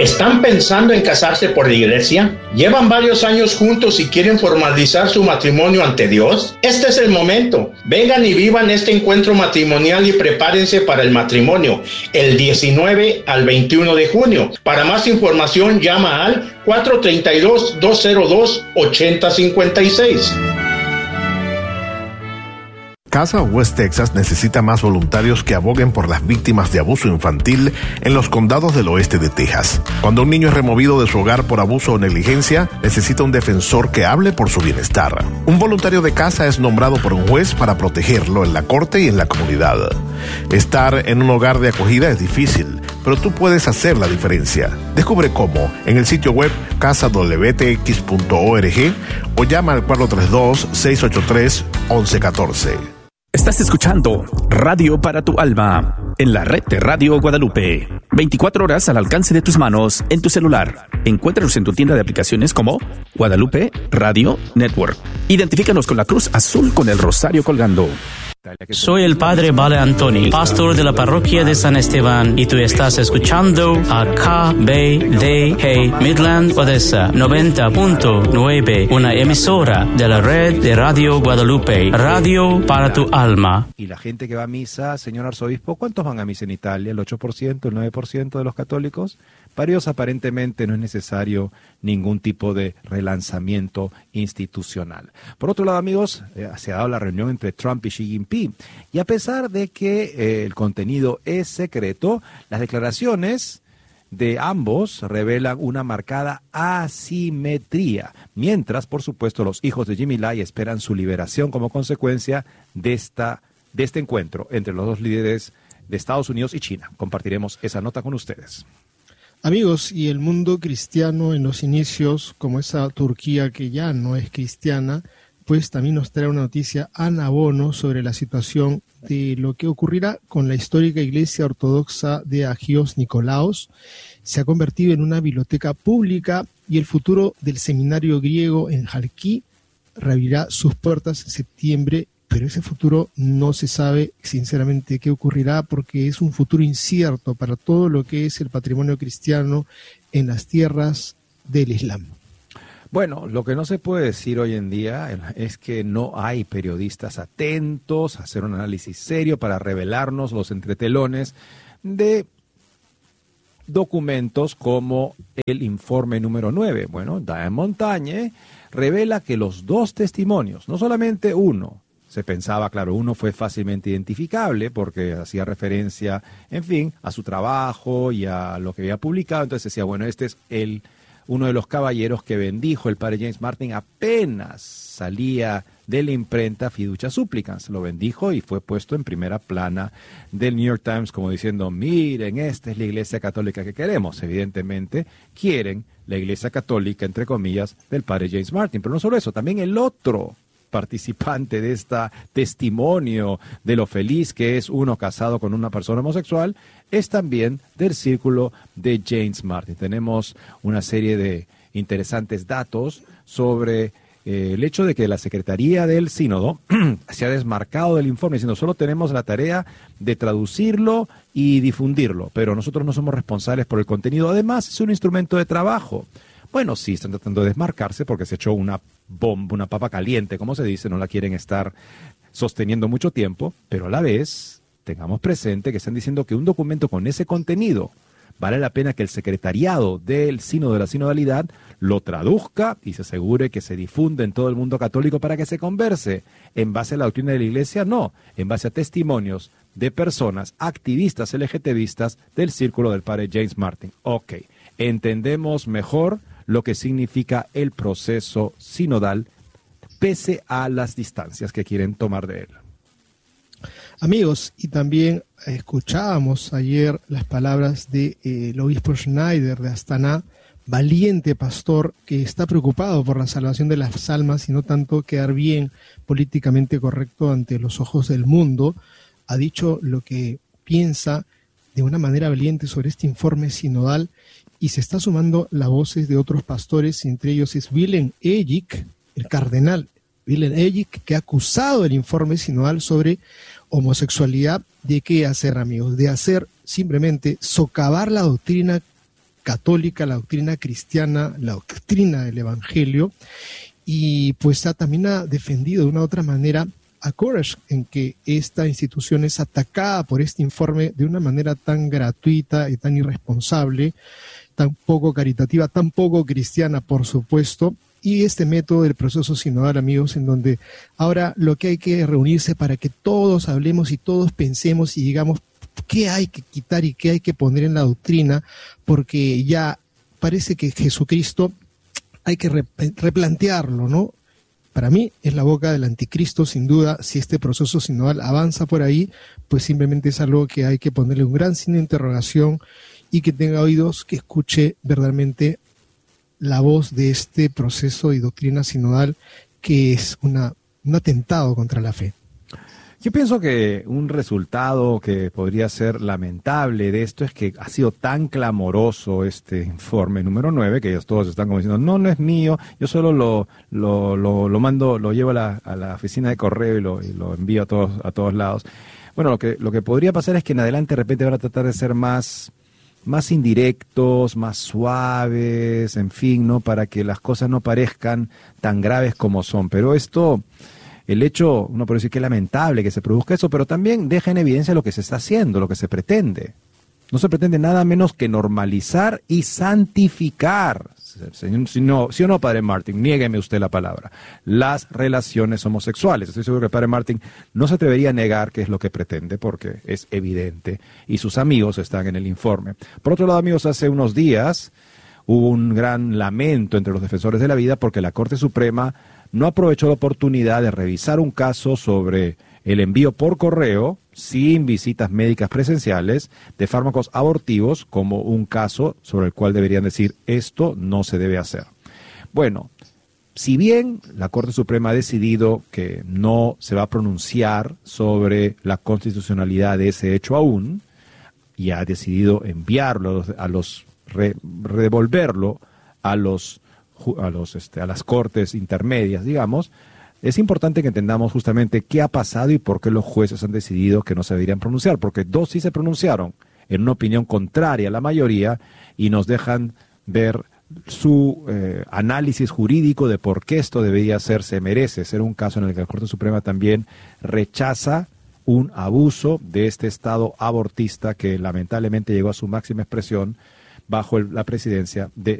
¿Están pensando en casarse por la iglesia? ¿Llevan varios años juntos y quieren formalizar su matrimonio ante Dios? Este es el momento. Vengan y vivan este encuentro matrimonial y prepárense para el matrimonio el 19 al 21 de junio. Para más información llama al 432-202-8056. Casa West Texas necesita más voluntarios que aboguen por las víctimas de abuso infantil en los condados del oeste de Texas. Cuando un niño es removido de su hogar por abuso o negligencia, necesita un defensor que hable por su bienestar. Un voluntario de casa es nombrado por un juez para protegerlo en la corte y en la comunidad. Estar en un hogar de acogida es difícil, pero tú puedes hacer la diferencia. Descubre cómo en el sitio web casadwtx.org o llama al 432-683-1114. Estás escuchando Radio para tu Alma en la red de Radio Guadalupe. 24 horas al alcance de tus manos en tu celular. Encuéntranos en tu tienda de aplicaciones como Guadalupe Radio Network. Identifícanos con la cruz azul con el rosario colgando. Soy el padre Vale Antoni, pastor de la parroquia de San Esteban, y tú estás escuchando a KBDH Midland Odessa 90.9, una emisora de la red de Radio Guadalupe, Radio para tu alma. Y la gente que va a misa, señor arzobispo, ¿cuántos van a misa en Italia? ¿El 8%, el 9% de los católicos? Para ellos aparentemente no es necesario ningún tipo de relanzamiento institucional. Por otro lado, amigos, se ha dado la reunión entre Trump y Xi Jinping. Y a pesar de que el contenido es secreto, las declaraciones de ambos revelan una marcada asimetría. Mientras, por supuesto, los hijos de Jimmy Lai esperan su liberación como consecuencia de este encuentro entre los dos líderes de Estados Unidos y China. Compartiremos esa nota con ustedes. Amigos, y el mundo cristiano en los inicios, como esa Turquía que ya no es cristiana, pues también nos trae una noticia Ana Bono sobre la situación de lo que ocurrirá con la histórica iglesia ortodoxa de Agios Nikolaos. Se ha convertido en una biblioteca pública y el futuro del seminario griego en Jalquí reabrirá sus puertas en septiembre, pero ese futuro no se sabe sinceramente qué ocurrirá porque es un futuro incierto para todo lo que es el patrimonio cristiano en las tierras del Islam. Bueno, lo que no se puede decir hoy en día es que no hay periodistas atentos a hacer un análisis serio para revelarnos los entretelones de documentos como el informe número 9. Bueno, Diane Montagne revela que los dos testimonios, no solamente uno, se pensaba, claro, uno fue fácilmente identificable porque hacía referencia, en fin, a su trabajo y a lo que había publicado. Entonces decía, bueno, este es uno de los caballeros que bendijo el padre James Martin apenas salía de la imprenta Fiducia Supplicans. Lo bendijo y fue puesto en primera plana del New York Times como diciendo, miren, esta es la iglesia católica que queremos. Evidentemente quieren la iglesia católica, entre comillas, del padre James Martin. Pero no solo eso, también el otro participante de este testimonio de lo feliz que es uno casado con una persona homosexual, es también del círculo de James Martin. Tenemos una serie de interesantes datos sobre el hecho de que la Secretaría del Sínodo se ha desmarcado del informe, diciendo solo tenemos la tarea de traducirlo y difundirlo, pero nosotros no somos responsables por el contenido. Además, es un instrumento de trabajo. Bueno, sí, están tratando de desmarcarse porque se echó una bomba, una papa caliente, como se dice, no la quieren estar sosteniendo mucho tiempo, pero a la vez tengamos presente que están diciendo que un documento con ese contenido vale la pena que el secretariado del Sínodo de la Sinodalidad lo traduzca y se asegure que se difunda en todo el mundo católico para que se converse en base a la doctrina de la Iglesia, no, en base a testimonios de personas activistas LGTBistas del círculo del padre James Martin. Ok, entendemos mejor lo que significa el proceso sinodal pese a las distancias que quieren tomar de él. Amigos, y también escuchábamos ayer las palabras de el obispo Schneider de Astana, valiente pastor que está preocupado por la salvación de las almas y no tanto quedar bien políticamente correcto ante los ojos del mundo. Ha dicho lo que piensa de una manera valiente sobre este informe sinodal y se está sumando las voces de otros pastores, entre ellos es Willem Ellick, el cardenal Willem Ellick, que ha acusado el informe sinodal sobre homosexualidad de qué hacer, amigos, de hacer simplemente socavar la doctrina católica, la doctrina cristiana, la doctrina del Evangelio, y pues también ha defendido de una u otra manera a Courage, en que esta institución es atacada por este informe de una manera tan gratuita y tan irresponsable, tan poco caritativa, tan poco cristiana, por supuesto, y este método del proceso sinodal, amigos, en donde ahora lo que hay que reunirse para que todos hablemos y todos pensemos y digamos qué hay que quitar y qué hay que poner en la doctrina, porque ya parece que Jesucristo hay que replantearlo, ¿no? Para mí es la boca del anticristo, sin duda. Si este proceso sinodal avanza por ahí, pues simplemente es algo que hay que ponerle un gran signo de interrogación y que tenga oídos que escuche verdaderamente la voz de este proceso y doctrina sinodal, que es un atentado contra la fe. Yo pienso que un resultado que podría ser lamentable de esto es que ha sido tan clamoroso este informe número 9 que ellos todos están como diciendo, no es mío, yo solo lo mando, lo llevo a la oficina de correo y lo envío a todos lados. Bueno, lo que podría pasar es que en adelante de repente van a tratar de ser más indirectos, más suaves, en fin, ¿no? Para que las cosas no parezcan tan graves como son. Pero el hecho, uno puede decir que es lamentable que se produzca eso, pero también deja en evidencia lo que se está haciendo, lo que se pretende. No se pretende nada menos que normalizar y santificar, ¿sí o no, Padre Martín? Niégueme usted la palabra. Las relaciones homosexuales. Estoy seguro que el Padre Martín no se atrevería a negar qué es lo que pretende, porque es evidente, y sus amigos están en el informe. Por otro lado, amigos, hace unos días hubo un gran lamento entre los defensores de la vida porque la Corte Suprema no aprovechó la oportunidad de revisar un caso sobre el envío por correo, sin visitas médicas presenciales, de fármacos abortivos como un caso sobre el cual deberían decir esto no se debe hacer. Bueno, si bien la Corte Suprema ha decidido que no se va a pronunciar sobre la constitucionalidad de ese hecho aún, y ha decidido enviarlo devolverlo a las cortes intermedias, digamos, es importante que entendamos justamente qué ha pasado y por qué los jueces han decidido que no se deberían pronunciar, porque dos sí se pronunciaron en una opinión contraria a la mayoría y nos dejan ver su análisis jurídico de por qué esto debería hacerse, merece ser un caso en el que la Corte Suprema también rechaza un abuso de este Estado abortista que lamentablemente llegó a su máxima expresión bajo la presidencia de